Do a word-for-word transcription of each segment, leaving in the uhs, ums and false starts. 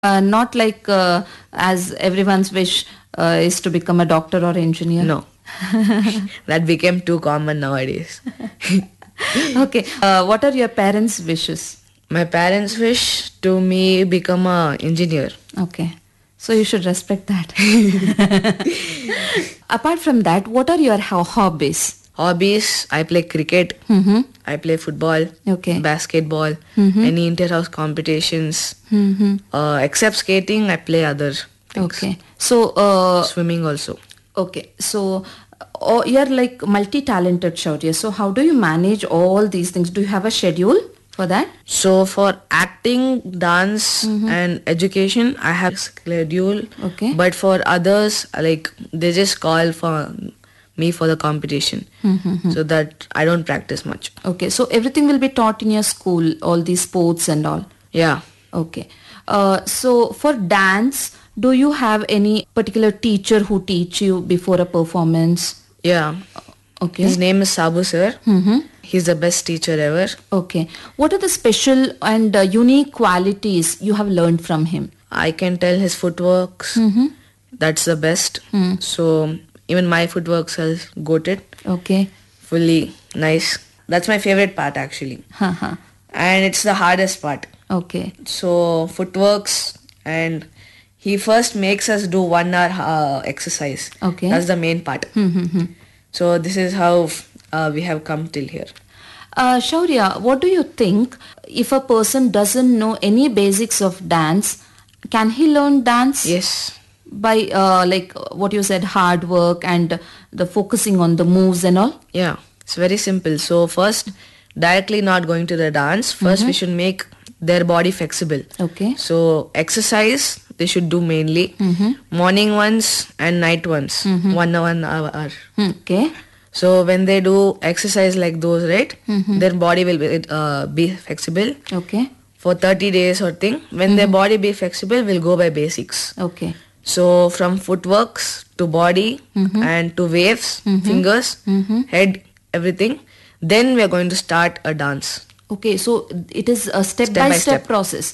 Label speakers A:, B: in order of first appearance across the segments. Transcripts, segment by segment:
A: Uh, not like uh, as everyone's wish uh, is to become a doctor or engineer.
B: No. That became too common nowadays.
A: Okay. Uh, what are your parents' wishes?
B: My parents wish to me become a engineer.
A: Okay. So you should respect that. Apart from that, what are your ho- hobbies?
B: Hobbies, I play cricket,
A: Mm-hmm.
B: I play football,
A: Okay.
B: basketball,
A: Mhm.
B: any inter-house competitions.
A: Mm-hmm.
B: Uh, except skating, I play other things.
A: Okay. So, uh,
B: Swimming also.
A: okay. So, oh, you're like multi-talented, Shaurya. So, how do you manage all these things? Do you have a schedule for that?
B: So for acting, dance and education, I have schedule.
A: Okay.
B: But for others, like they just call for me for the competition.
A: Mm-hmm.
B: So that I don't practice much.
A: Okay. So, everything will be taught in your school, all these sports and all.
B: Yeah.
A: Okay. Uh, so for dance, do you have any particular teacher who teach you before a performance?
B: Yeah.
A: Okay.
B: His name is Sabu sir.
A: Mm-hmm.
B: He's the best teacher ever.
A: Okay. What are the special and uh, unique qualities you have learned from him?
B: I can tell his footworks.
A: Mm-hmm.
B: That's the best.
A: Mm.
B: So even my footworks are goated.
A: Okay.
B: Fully nice. That's my favorite part actually.
A: Haha.
B: And it's the hardest part.
A: Okay.
B: So footworks, and he first makes us do one hour uh, exercise.
A: Okay.
B: That's the main part.
A: Mm-hmm.
B: So this is how uh, we have come till here.
A: Uh, Shaurya, what do you think if a person doesn't know any basics of dance, can he learn dance?
B: Yes.
A: By uh, like what you said, hard work and the focusing on the moves and all?
B: Yeah. It's very simple. So first, directly not going to the dance. First, we should make their body flexible.
A: Okay.
B: So exercise they should do mainly
A: Mm-hmm.
B: morning ones and night ones. One hour, one hour.
A: Okay.
B: So when they do exercise like those, right, their body will be, uh, be flexible
A: Okay.
B: for thirty days or thing. When their body be flexible, we'll go by basics.
A: Okay.
B: So from footworks to body and to waves, fingers, head, everything. Then we are going to start a dance.
A: Okay, so it is a step,
B: Step
A: by
B: by
A: step
B: step.
A: process.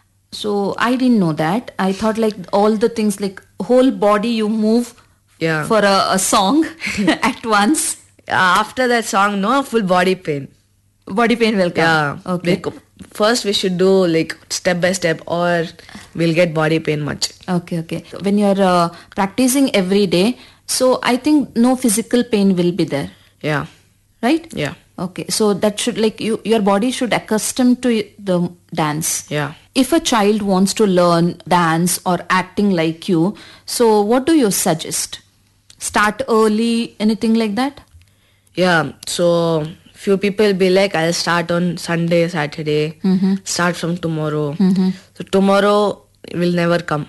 A: So I didn't know that. I thought like all the things like whole body you move
B: Yeah.
A: for a, a song at once.
B: After that song, no full body pain.
A: Body pain will come.
B: Yeah.
A: Okay.
B: Like, first we should do like step by step, or we'll get body pain much.
A: Okay, okay. When you're uh, practicing every day, so I think no physical pain will be there,
B: Yeah.
A: right?
B: Yeah.
A: Okay, so that should like you, your body should accustom to the dance.
B: Yeah.
A: If a child wants to learn dance or acting like you, so what do you suggest? Start early, anything like that?
B: Yeah. So few people be like, I'll start on Sunday, Saturday. Start from tomorrow. So tomorrow will never come.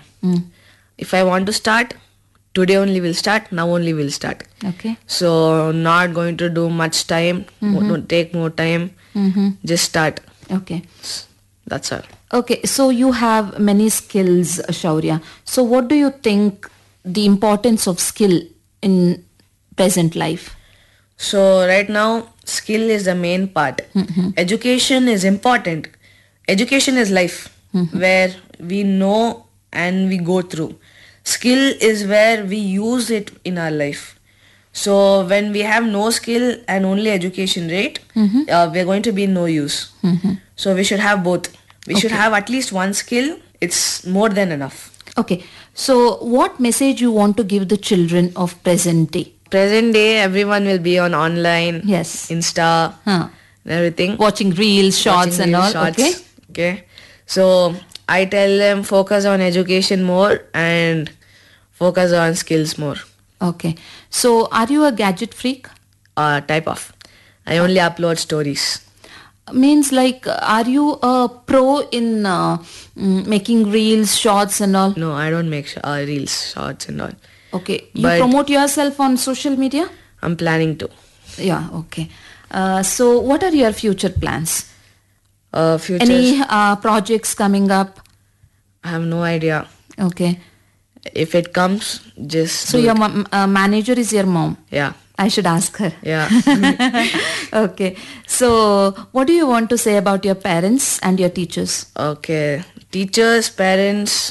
B: If I want to start, today only will start. Now only will start.
A: Okay.
B: So not going to do much time. Don't take more time. Just start.
A: Okay.
B: That's all.
A: Okay, so you have many skills, Shaurya. So what do you think the importance of skill in present life?
B: So right now, skill is the main part. Education is important. Education is life, where we know and we go through. Skill is where we use it in our life. So when we have no skill and only education, right, uh, we're going to be no use. So we should have both. We should have at least one skill. It's more than enough.
A: Okay, so what message you want to give the children of present day?
B: Present day, everyone will be on online,
A: Yes.
B: Insta,
A: Huh.
B: and everything.
A: Watching reels, shorts
B: Watching
A: and
B: reels,
A: all.
B: shorts.
A: Okay.
B: Okay. So I tell them focus on education more and focus on skills more.
A: Okay. So are you a gadget freak?
B: Uh, type of. I only upload stories.
A: Means like are you a pro in uh, mm, making reels, shorts and all?
B: No, I don't make sh- uh, reels, shorts and all.
A: Okay. You
B: But-
A: promote yourself on social media?
B: I'm planning to.
A: Yeah, okay. Uh, so what are your future plans?
B: Uh, future.
A: Any uh, projects coming up?
B: I have no idea.
A: Okay.
B: If it comes, just.
A: So
B: do
A: your
B: it.
A: mom, uh, manager is your mom?
B: Yeah.
A: I should ask her.
B: Yeah.
A: Okay. So what do you want to say about your parents and your teachers?
B: Okay. Teachers, parents,